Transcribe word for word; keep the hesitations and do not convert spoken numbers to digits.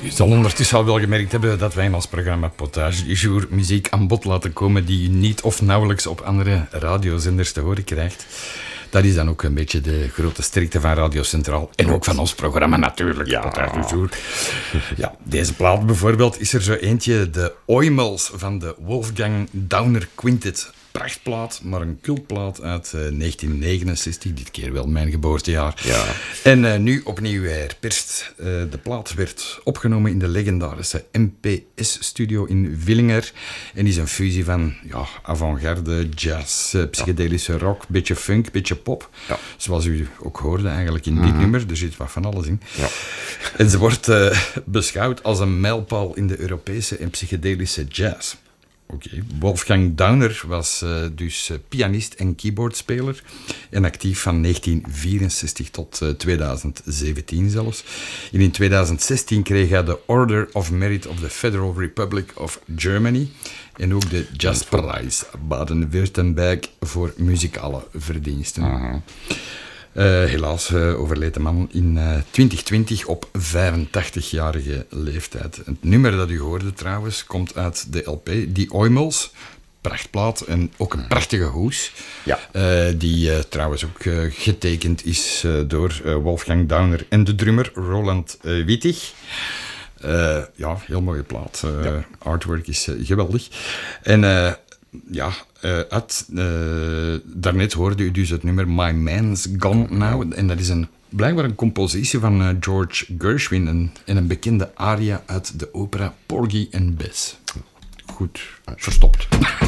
U zal ondertussen al wel gemerkt hebben dat wij in ons programma Potage du Jour muziek aan bod laten komen die u niet of nauwelijks op andere radiozenders te horen krijgt. Dat is dan ook een beetje de grote sterkte van Radio Centraal. En ook van ons programma natuurlijk, ja. Potage du Jour. Ja, deze plaat bijvoorbeeld is er zo eentje, de Oimels van de Wolfgang Dauner Quintet. Prachtplaat, maar een cultplaat uit uh, negentien negenenzestig, dit keer wel mijn geboortejaar. Ja. En uh, nu opnieuw herperst. Uh, de plaat werd opgenomen in de legendarische M P S-studio in Willinger en is een fusie van ja, avant-garde, jazz, uh, psychedelische ja. rock, beetje funk, beetje pop. Ja. Zoals u ook hoorde eigenlijk in mm-hmm. dit nummer, er zit wat van alles in. Ja. En ze wordt uh, beschouwd als een mijlpaal in de Europese en psychedelische jazz. Oké, okay. Wolfgang Dauner was uh, dus uh, pianist en keyboardspeler en actief van negentien vierenzestig tot uh, twintig zeventien zelfs. En in twintig zestien kreeg hij de Order of Merit of the Federal Republic of Germany en ook de Jazzpreis Baden-Württemberg voor muzikale verdiensten. Uh-huh. Uh, helaas uh, overleed de man in uh, twintig twintig op vijfentachtigjarige leeftijd. Het nummer dat u hoorde trouwens komt uit de L P, Die Oimels, prachtplaat en ook een prachtige hoes. Ja. Uh, die uh, trouwens ook uh, getekend is uh, door uh, Wolfgang Dauner en de drummer Roland uh, Wittig. Uh, ja, heel mooie plaat. Uh, ja. Artwork is uh, geweldig. En uh, ja, uh, uit, uh, daarnet hoorde u dus het nummer My Man's Gone Now. En dat is een, blijkbaar een compositie van uh, George Gershwin en, en een bekende aria uit de opera Porgy and Bess. Goed verstopt.